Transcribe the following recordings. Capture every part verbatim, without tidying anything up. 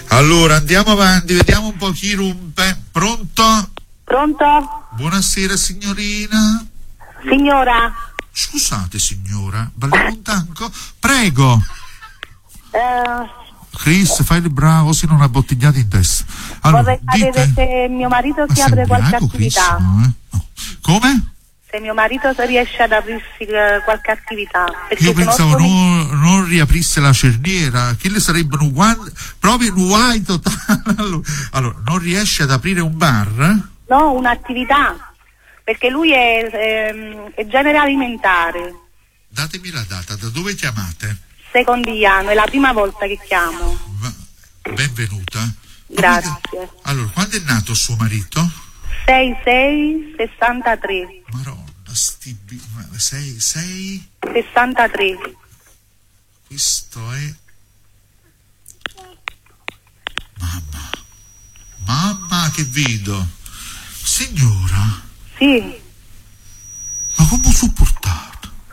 Allora andiamo avanti, vediamo un po' chi rompe. Pronto? Pronto? Buonasera signorina. Signora. Scusate signora, balliamo un tango? Prego. Eh, Chris, fai il bravo, se non una bottigliata in testa. Allora, vorrei sapere dite... se mio marito Ma si sei apre qualche ubriaco, attività. Chris? No, eh? No. Come? Se mio marito riesce ad aprirsi eh, qualche attività. Perché Io pensavo sono... non, non riaprisse la cerniera, che le sarebbero uguali, proprio guai totale. Allora, allora, non riesce ad aprire un bar? No, un'attività. Perché lui è, è, è genere alimentare. Datemi la data, da dove chiamate? Secondigliano, è la prima volta che chiamo. Va- Benvenuta. Grazie. Allora, quando è nato suo marito? sei sei sessantatré. Maronna, sti bi- ma sei, sei? sessantatré. Questo è... Mamma, mamma che vedo. Signora, Sì. ma come lo sopportate?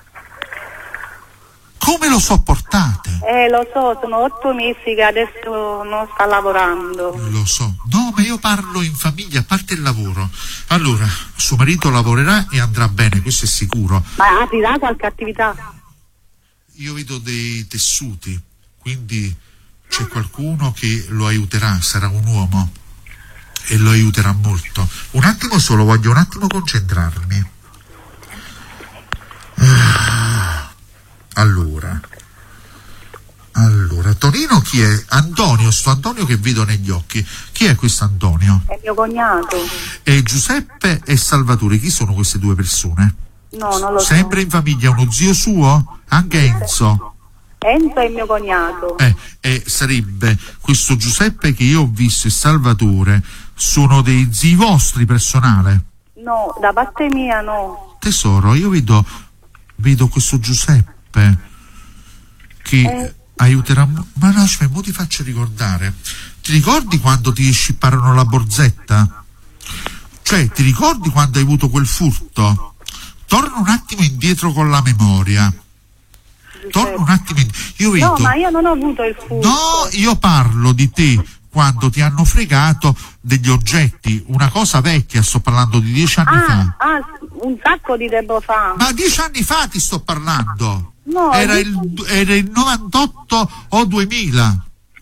Come lo sopportate? Eh, lo so, sono otto mesi che adesso non sta lavorando. Lo so. No, ma io parlo in famiglia, a parte il lavoro. Allora, suo marito lavorerà e andrà bene, questo è sicuro. Ma aprirà qualche attività? Io vedo dei tessuti, quindi c'è qualcuno che lo aiuterà, sarà un uomo e lo aiuterà molto. Un attimo solo, voglio un attimo concentrarmi. Ah, allora, allora, Tonino chi è? Antonio, sto Antonio che vedo negli occhi. Chi è questo Antonio? È mio cognato. E Giuseppe e Salvatore, chi sono queste due persone? No, non lo so. Sempre in famiglia, uno zio suo? Anche Enzo? Enzo è mio cognato. Eh, eh, sarebbe questo Giuseppe che io ho visto e Salvatore sono dei zii vostri personale? No, da parte mia no. Tesoro, io vedo vedo questo Giuseppe che Eh. aiuterà mo- ma no, aspetta, mo ti faccio ricordare. Ti ricordi quando ti scipparono la borsetta? Cioè, ti ricordi quando hai avuto quel furto? Torna un attimo indietro con la memoria. Torna un attimo indietro. Io vedo... No, ma io non ho avuto il furto. No, io parlo di te quando ti hanno fregato degli oggetti, una cosa vecchia, sto parlando di dieci anni Ah, fa. ah, un sacco di tempo fa. Ma dieci anni fa ti sto parlando. No, Era di- il, era il novantotto o duemila.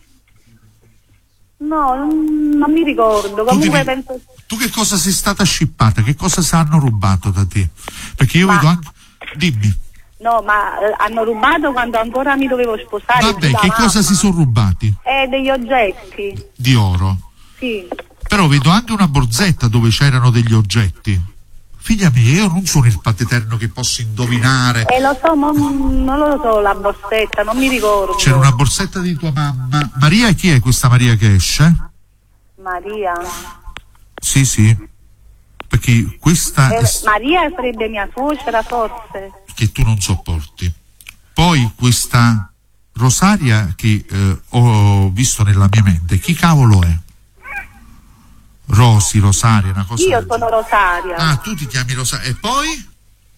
No, non, non mi ricordo. Tu, Comunque ti- penso... tu che cosa sei stata scippata? Che cosa si hanno rubato da te? Perché io Ma- vedo anche... Dimmi. No, ma eh, hanno rubato quando ancora mi dovevo sposare. Vabbè, sulla che mamma. cosa si sono rubati? Eh, degli oggetti. Di oro. Sì. Però vedo anche una borsetta dove c'erano degli oggetti. Figlia mia, io non sono il pateterno che posso indovinare. Eh, lo so, ma non lo so, la borsetta, non mi ricordo. C'era una borsetta di tua mamma. Maria, chi è questa Maria che esce? Maria. Sì, sì. Perché questa Eh, è Maria sarebbe mia suocera, forse. che tu non sopporti. Poi questa Rosaria che eh, ho visto nella mia mente, chi cavolo è? Rosi, Rosaria, una cosa Io del sono genere. Rosaria. Ah, tu ti chiami Rosaria. E poi?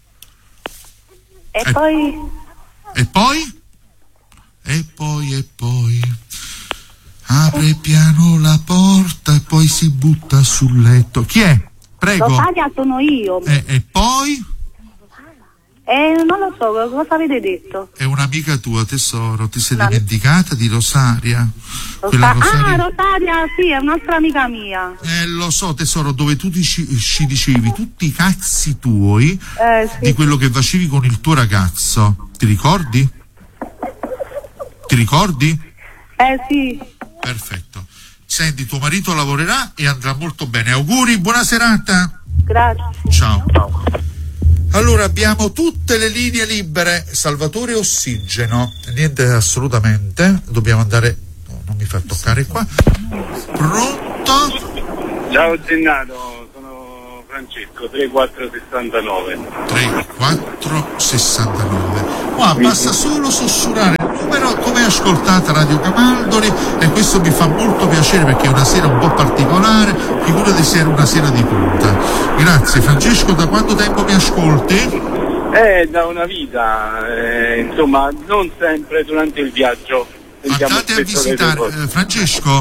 E eh. poi... E poi? E poi, e poi apre piano la porta e poi si butta sul letto. Chi è? Prego. Rosaria sono io. E, e poi? Eh, non lo so, cosa avete detto? È un'amica tua, tesoro. Ti sei No. dimenticata di Rosaria? Rosa- Quella Ah, Rosaria... Rosaria, sì, è un'altra amica mia. Eh, lo so, tesoro, dove tu ti ci, ci dicevi tutti i cazzi tuoi Eh, sì. di quello che facevi con il tuo ragazzo. Ti ricordi? Ti ricordi? Eh, sì. Perfetto. Senti, tuo marito lavorerà e andrà molto bene. Auguri, buona serata. Grazie. Ciao. Allora abbiamo tutte le linee libere. Salvatore Ossigeno. Niente assolutamente. Dobbiamo andare. No, non mi fa toccare qua. Pronto? Ciao Gennato, sono Francesco, tre quattro sessantanove. tre quattro sessantanove. Qua basta solo sussurrare il numero come ascoltate Radio Camaldoli e questo mi fa molto piacere perché è una sera un po' particolare, figurati se era una sera di punta. Grazie Francesco, da quanto tempo mi ascolti? Eh, da una vita, eh, insomma, non sempre durante il viaggio. Sentiamo Andate a spesso le visitare tue cose. eh, Francesco,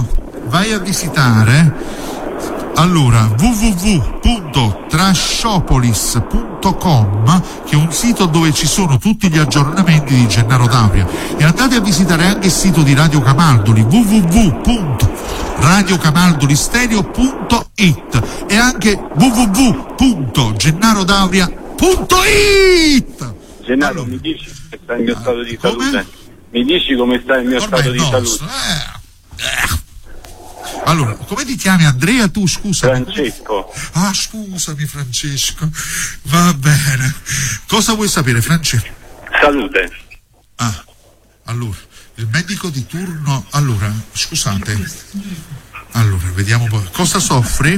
vai a visitare allora w w w punto trashopolis punto com, che è un sito dove ci sono tutti gli aggiornamenti di Gennaro D'Auria, e andate a visitare anche il sito di Radio Camaldoli w w w punto radio camaldoli stereo punto it e anche w w w punto gennaro d'auria punto it. Gennaro, allora, mi dici come sta il mio stato di come? salute? Mi dici come sta il mio Ormai stato di no, salute? eh, eh. Allora, come ti chiami, Andrea? Tu, scusa. Francesco. Ah, scusami, Francesco. Va bene. Cosa vuoi sapere, Francesco? Salute. Ah, allora, il medico di turno. Allora, scusate. Allora, vediamo un po'. Cosa soffri?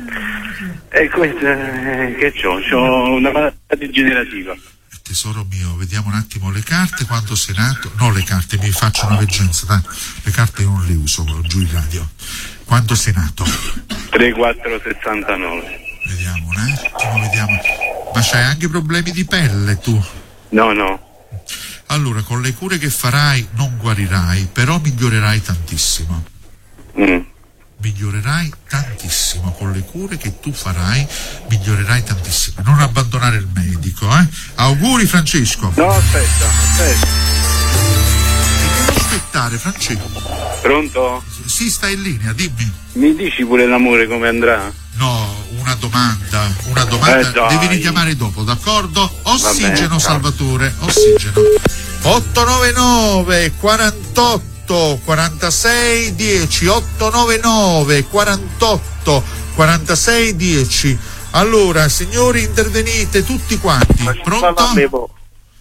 E questo, eh, che c'ho? C'ho una malattia degenerativa. Tesoro mio, vediamo un attimo le carte, quando sei nato. No, le carte, mi faccio una veggenza, dai. Le carte io non le uso giù in radio. Quando sei nato? tre quattro sessantanove. Vediamo un attimo, vediamo. Ma c'hai anche problemi di pelle tu? No, no. Allora, con le cure che farai non guarirai, però migliorerai tantissimo. Mm. Migliorerai tantissimo con le cure che tu farai, migliorerai tantissimo. Non abbandonare il medico, eh? Auguri, Francesco. No, aspetta, aspetta. Devo aspettare, Francesco. Pronto? Sì, stai in linea, dimmi. Mi dici pure l'amore come andrà? No, una domanda, una domanda, Eh, dai. devi richiamare dopo, d'accordo? Ossigeno, bene, Salvatore, ossigeno. otto nove nove quarantotto quarantasei dieci, otto nove nove quarantotto quarantasei dieci. Allora, signori, intervenite tutti quanti. Pronto? Pronto?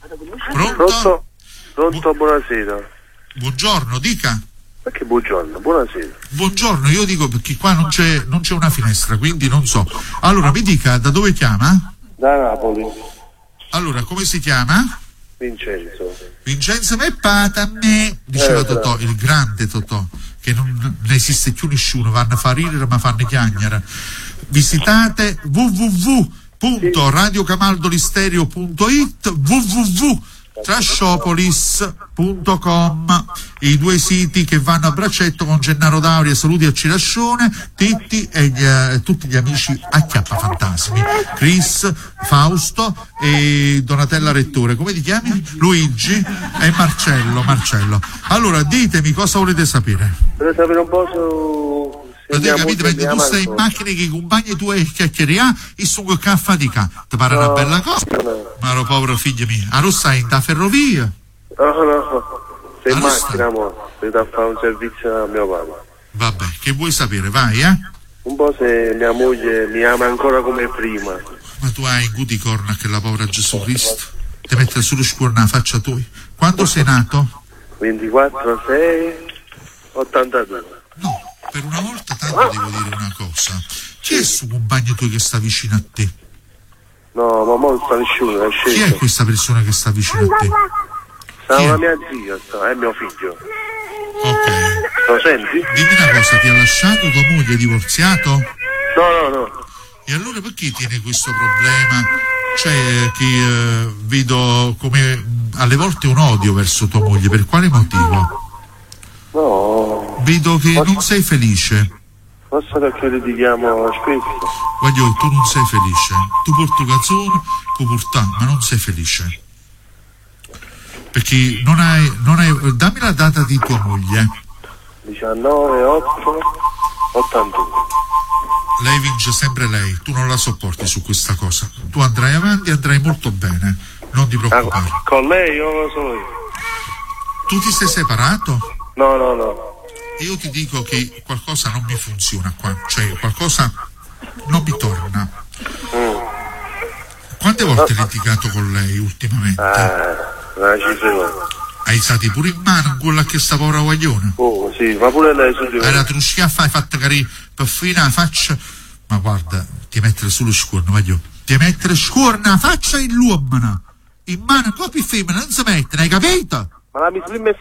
Pronto? Pronto, buonasera. Buongiorno, dica. Perché buongiorno, buonasera. Buongiorno, io dico perché qua non c'è, non c'è una finestra, quindi non so. Allora, mi dica, da dove chiama? Da Napoli. Allora, come si chiama? Vincenzo. Vincenzo Meppata a me, diceva Eh, Totò, il grande Totò, che non ne esiste più nessuno, vanno a far ridere ma fanno chiagnere. Visitate w w w punto radio camaldoli stereo punto it, w w w punto trashopolis punto com, i due siti che vanno a braccetto con Gennaro D'Auria. Saluti a Cirascione, Titti e gli, eh, tutti gli amici Acchiappa Fantasmi, Chris, Fausto e Donatella Rettore. Come ti chiami? Luigi e Marcello. Marcello. Allora, ditemi cosa volete sapere. Vorrei sapere un po' su... Ma tu capite, mentre tu stai in macchina che i compagni tu e chiacchieria e sono che affatica. Ti pare una bella cosa? No, Ma ero povero figlio mio. Allora stai in da ferrovia? no, no. Sei in Allora macchina, mo. Devo da fare un servizio a mio padre. Vabbè, che vuoi sapere? Vai, eh? Un po' se mia moglie mi ama ancora come prima. Ma tu hai in guti corna che la povera Gesù Cristo ti mette sullo scuorno la faccia tua. Quando sei nato? ventiquattro sei ottantadue. No, per una volta tanto devo dire una cosa. Chi è il suo compagno tuo che sta vicino a te? No, ma non sta nessuno, è Chi è scelto. questa persona che sta vicino a te? Sta Chi è? una mia zia, sta, è mio figlio. Ok. Lo senti? Dimmi una cosa, ti ha lasciato tua moglie, è divorziato? No, no, no. E allora perché tiene questo problema? Cioè, che eh, vedo come mh, alle volte un odio verso tua moglie, per quale motivo? No, Vedo che non sei felice. forse perché litighiamo spesso. Voglio, tu non sei felice. Tu porti canzone, puoi portare, ma non sei felice. Perché non hai, non hai. Dammi la data di tua moglie. diciannove otto ottantadue. Lei vince sempre lei, tu non la sopporti su questa cosa. Tu andrai avanti e andrai molto bene, non ti preoccupare. Ah, con lei o solo io? Tu ti sei separato? No, no, no. Io ti dico che qualcosa non mi funziona qua, cioè qualcosa non mi torna. Mm. Quante volte hai litigato con lei ultimamente? Ah, una cifra. Hai stati pure in mano quella che sta povera guaglione? Oh, sì, ma pure lei su di Hai la me. truschiaffa, hai fatto carì per finire la faccia. Ma guarda, ti mettere sullo scuorno, voglio. Ti mettere scuorno la faccia in l'uomo. In mano coppia femmina non si mettono, hai capito? Ma la mi